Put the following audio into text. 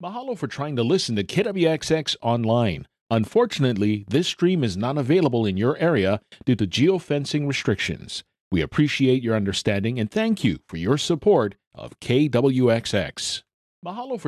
Mahalo for trying to listen to KWXX online. Unfortunately, this stream is not available in your area due to geofencing restrictions. We appreciate your understanding and thank you for your support of KWXX. Mahalo for